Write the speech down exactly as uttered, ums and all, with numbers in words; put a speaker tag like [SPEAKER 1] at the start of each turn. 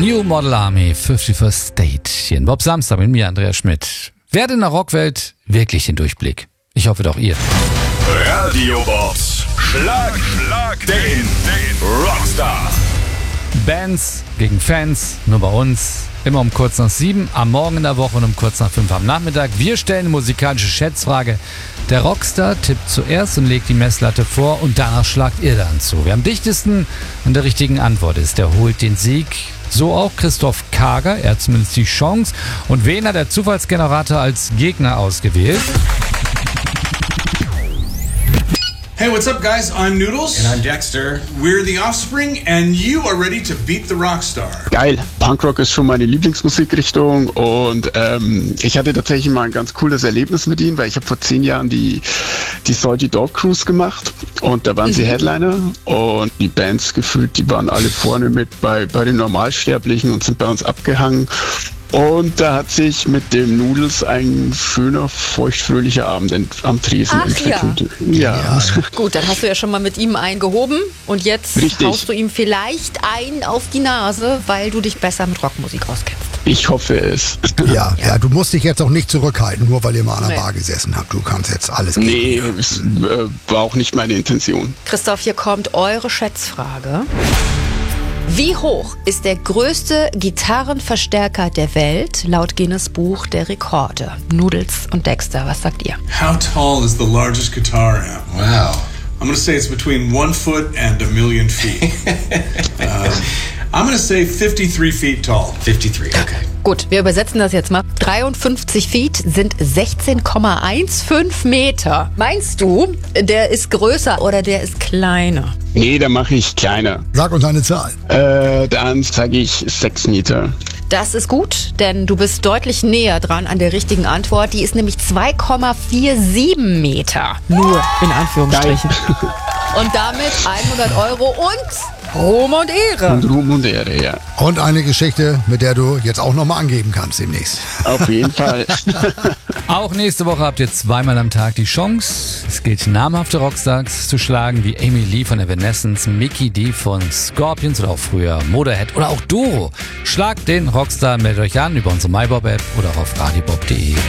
[SPEAKER 1] New Model Army, fünfundfünfzigste State. Hier in Bob Samstag mit mir, Andreas Schmidt. Wer hat in der Rockwelt wirklich den Durchblick? Ich hoffe doch ihr.
[SPEAKER 2] Radio Bobs Schlag, Schlag den, den Rockstar.
[SPEAKER 1] Bands gegen Fans, nur bei uns. Immer um kurz nach sieben am Morgen in der Woche und um kurz nach fünf am Nachmittag. Wir stellen eine musikalische Schätzfrage. Der Rockstar tippt zuerst und legt die Messlatte vor und danach schlagt ihr dann zu. Wer am dichtesten an der richtigen Antwort ist, der holt den Sieg. So auch Christoph Kager, er hat zumindest die Chance. Und wen hat der Zufallsgenerator als Gegner ausgewählt?
[SPEAKER 3] Hey, what's up, guys? I'm Noodles.
[SPEAKER 4] And I'm Dexter.
[SPEAKER 3] We're The Offspring, and you are ready to beat the Rockstar.
[SPEAKER 5] Geil. Punkrock ist schon meine Lieblingsmusikrichtung und ähm, ich hatte tatsächlich mal ein ganz cooles Erlebnis mit ihnen, weil ich habe vor zehn Jahren die, die Salty Dog Cruise gemacht und da waren mhm. sie Headliner und die Bands gefühlt, die waren alle vorne mit bei, bei den Normalsterblichen und sind bei uns abgehangen. Und da hat sich mit dem Noodles ein schöner, feuchtfröhlicher Abend ent- am Tresen
[SPEAKER 6] Ach,
[SPEAKER 5] entwickelt.
[SPEAKER 6] Ja.
[SPEAKER 5] Ja.
[SPEAKER 6] ja. Gut, dann hast du ja schon mal mit ihm eingehoben und jetzt
[SPEAKER 5] Richtig.
[SPEAKER 6] haust du ihm vielleicht einen auf die Nase, weil du dich besser mit Rockmusik auskennst.
[SPEAKER 5] Ich hoffe es.
[SPEAKER 7] Ja, ja, du musst dich jetzt auch nicht zurückhalten, nur weil ihr mal an der
[SPEAKER 6] Nee.
[SPEAKER 7] Bar gesessen habt. Du kannst jetzt alles geben.
[SPEAKER 5] Nee, es äh, war auch nicht meine Intention.
[SPEAKER 6] Christoph, hier kommt eure Schätzfrage. Wie hoch ist der größte Gitarrenverstärker der Welt laut Guinness Buch der Rekorde? Noodles und Dexter, was sagt ihr?
[SPEAKER 3] How tall is the largest guitar amp?
[SPEAKER 4] Wow.
[SPEAKER 3] I'm going to say it's between one foot and a million feet. um, I'm going to say fifty-three feet tall.
[SPEAKER 4] fifty-three, okay.
[SPEAKER 6] Gut, wir übersetzen das jetzt mal. dreiundfünfzig Feet sind sechzehn Komma fünfzehn Meter. Meinst du, der ist größer oder der ist kleiner?
[SPEAKER 5] Nee, da mache ich kleiner.
[SPEAKER 7] Sag uns eine Zahl.
[SPEAKER 5] Äh, dann sage ich sechs Meter.
[SPEAKER 6] Das ist gut, denn du bist deutlich näher dran an der richtigen Antwort. Die ist nämlich zwei Komma siebenundvierzig Meter. Nur in Anführungsstrichen. Und damit hundert Euro und Ruhm und Ehre.
[SPEAKER 5] Und Ruhm und Ehre, ja.
[SPEAKER 7] Und eine Geschichte, mit der du jetzt auch nochmal angeben kannst demnächst.
[SPEAKER 5] Auf jeden Fall.
[SPEAKER 1] Auch nächste Woche habt ihr zweimal am Tag die Chance. Es gilt, namhafte Rockstars zu schlagen, wie Amy Lee von Evanescence, Mikkey Dee von Scorpions oder auch früher Motorhead oder auch Doro. Schlagt den Rockstar, meldet euch an über unsere MyBob-App oder auf radiobob punkt de.